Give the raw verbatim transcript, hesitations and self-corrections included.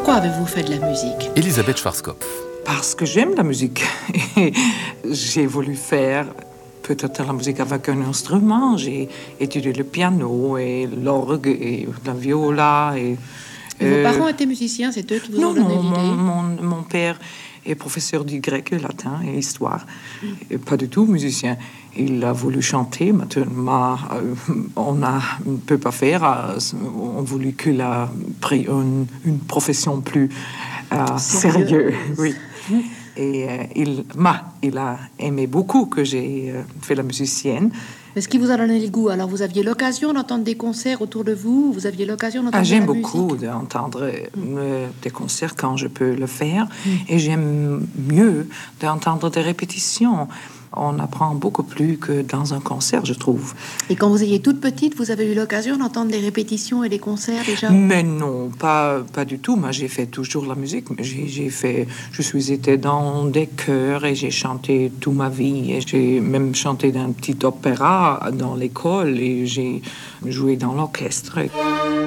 Pourquoi avez-vous fait de la musique? Elisabeth Schwarzkopf. Parce que j'aime la musique. Et j'ai voulu faire peut-être la musique avec un instrument. J'ai étudié le piano et l'orgue et la viola. Et, et euh... Vos parents étaient musiciens, c'est eux qui vous non, ont donné non, l'idée? Non, mon, mon père est professeur du grec, latin et histoire. Mm. Et pas du tout musicien. Il a voulu chanter. Maintenant, euh, on a, ne peut pas faire. Euh, on voulu qu'il a pris une, une profession plus euh, sérieuse. Oui. Mm. Et euh, il m'a, il a aimé beaucoup que j'ai euh, fait la musicienne. Mais ce qui vous a donné le goût, alors vous aviez l'occasion d'entendre des concerts autour de vous? Vous aviez l'occasion d'entendre ah, j'aime de la beaucoup musique? d'entendre mm. euh, des concerts quand je peux le faire. Mm. Et j'aime mieux d'entendre des répétitions. On apprend beaucoup plus que dans un concert, je trouve. Et quand vous étiez toute petite, vous avez eu l'occasion d'entendre des répétitions et des concerts déjà? Mais non, pas, pas du tout. Moi, j'ai fait toujours la musique. J'ai, j'ai fait, je suis été dans des chœurs et j'ai chanté toute ma vie. Et j'ai même chanté dans un petit opéra dans l'école et j'ai joué dans l'orchestre.